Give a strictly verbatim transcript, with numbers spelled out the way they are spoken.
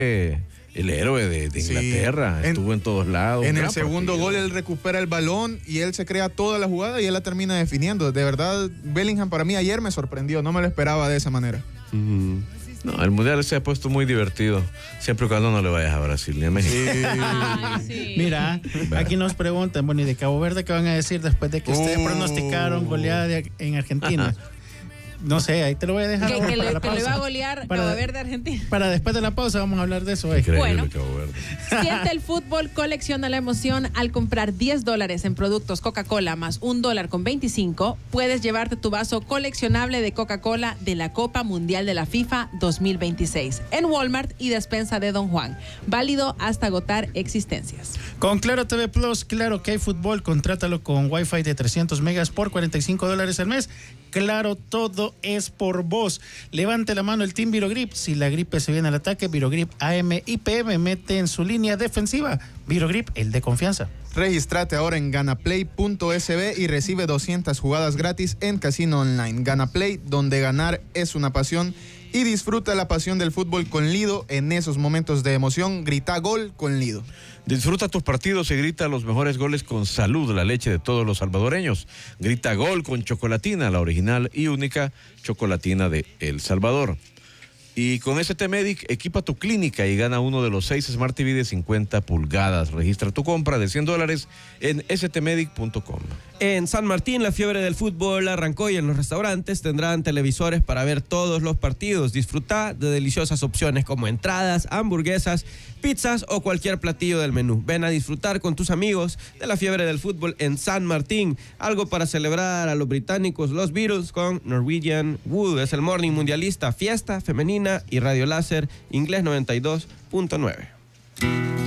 eh, el héroe de, de Inglaterra, sí. estuvo en, en todos lados. En el segundo partido. gol él recupera el balón y él se crea toda la jugada y él la termina definiendo. De verdad, Bellingham para mí ayer me sorprendió, no me lo esperaba de esa manera. Uh-huh. No, el Mundial se ha puesto muy divertido, siempre y cuando no le vayas a Brasil ni a México. Sí. Ay, sí. Mira, aquí nos preguntan, bueno, ¿y de Cabo Verde qué van a decir después de que ustedes uh. pronosticaron goleada de, en Argentina? No sé, ahí te lo voy a dejar. Que, que, le, la que le va a golear para, Cabo Verde Argentina. Para después de la pausa vamos a hablar de eso. Increíble, bueno, Cabo Verde. Siente el fútbol, colecciona la emoción. Al comprar diez dólares en productos Coca-Cola más un dólar con veinticinco, puedes llevarte tu vaso coleccionable de Coca-Cola de la Copa Mundial de la FIFA dos mil veintiséis en Walmart y despensa de Don Juan. Válido hasta agotar existencias. Con Claro T V Plus, Claro que hay fútbol, contrátalo con Wi-Fi de trescientos megas por cuarenta y cinco dólares al mes. Claro, todo es por vos. Levante la mano el Team Virogrip. Si la gripe se viene al ataque, Virogrip A M y P M mete en su línea defensiva. Virogrip, el de confianza. Regístrate ahora en ganaplay punto s b y recibe doscientas jugadas gratis en Casino Online. Ganaplay, donde ganar es una pasión. Y disfruta la pasión del fútbol con Lido. En esos momentos de emoción, grita gol con Lido. Disfruta tus partidos y grita los mejores goles con Salud, la leche de todos los salvadoreños. Grita gol con Chocolatina, la original y única chocolatina de El Salvador. Y con S T Medic, equipa tu clínica y gana uno de los seis Smart T V de cincuenta pulgadas. Registra tu compra de cien dólares en s t medic punto com. En San Martín, la fiebre del fútbol arrancó y en los restaurantes tendrán televisores para ver todos los partidos. Disfruta de deliciosas opciones como entradas, hamburguesas, pizzas o cualquier platillo del menú. Ven a disfrutar con tus amigos de la fiebre del fútbol en San Martín. Algo para celebrar a los británicos, los Beatles con Norwegian Wood. Es el Morning Mundialista, fiesta femenina y Radio Láser, Inglés noventa y dos punto nueve.